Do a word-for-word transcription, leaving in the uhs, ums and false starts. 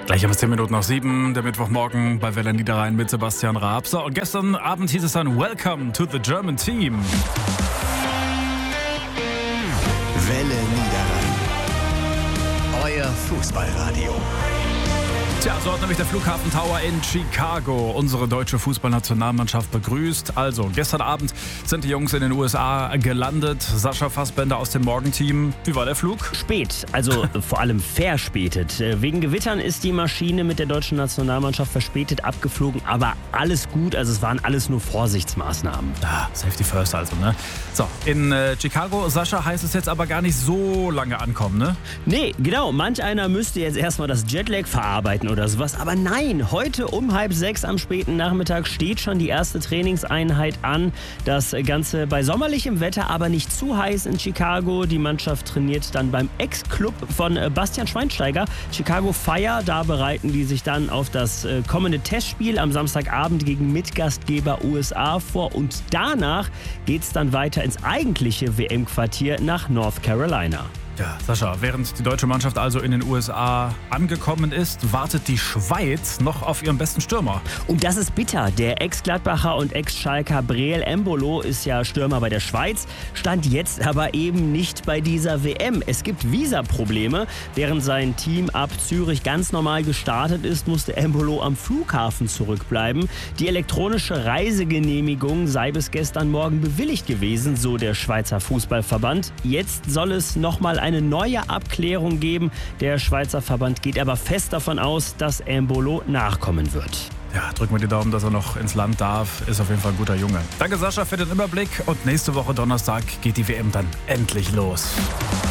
Gleich haben wir zehn Minuten nach sieben, der Mittwochmorgen bei Welle Niederrhein mit Sebastian Raab. So, und gestern Abend hieß es dann Welcome to the German Team. Welle Niederrhein. Euer Fußballradio. Tja, so hat nämlich der Flughafen Tower in Chicago unsere deutsche Fußballnationalmannschaft begrüßt. Also, gestern Abend sind die Jungs in den U S A gelandet. Sascha Fassbender aus dem Morgenteam. Wie war der Flug? Spät, also vor allem verspätet. Wegen Gewittern ist die Maschine mit der deutschen Nationalmannschaft verspätet abgeflogen, aber alles gut, also es waren alles nur Vorsichtsmaßnahmen. Ah, Safety first also, ne? So, in äh, Chicago, Sascha, heißt es jetzt aber gar nicht so lange ankommen, ne? Nee, genau, manch einer müsste jetzt erstmal das Jetlag verarbeiten oder sowas, aber nein, heute um halb sechs am späten Nachmittag steht schon die erste Trainingseinheit an. Das Ganze bei sommerlichem Wetter, aber nicht zu heiß in Chicago. Die Mannschaft trainiert dann beim Ex-Club von Bastian Schweinsteiger, Chicago Fire. Da bereiten die sich dann auf das kommende Testspiel am Samstagabend gegen Mitgastgeber U S A vor und danach geht's dann weiter ins eigentliche W M-Quartier nach North Carolina. Ja, Sascha, während die deutsche Mannschaft also in den U S A angekommen ist, wartet die Schweiz noch auf ihren besten Stürmer. Und das ist bitter. Der Ex-Gladbacher und Ex-Schalker Breel Embolo ist ja Stürmer bei der Schweiz, stand jetzt aber eben nicht bei dieser W M. Es gibt Visaprobleme. Während sein Team ab Zürich ganz normal gestartet ist, musste Embolo am Flughafen zurückbleiben. Die elektronische Reisegenehmigung sei bis gestern Morgen bewilligt gewesen, so der Schweizer Fußballverband. Jetzt soll es nochmal eine neue Abklärung geben. Der Schweizer Verband geht aber fest davon aus, dass Embolo nachkommen wird. Ja, drücken wir die Daumen, dass er noch ins Land darf. Ist auf jeden Fall ein guter Junge. Danke, Sascha, für den Überblick. Und nächste Woche Donnerstag geht die W M dann endlich los.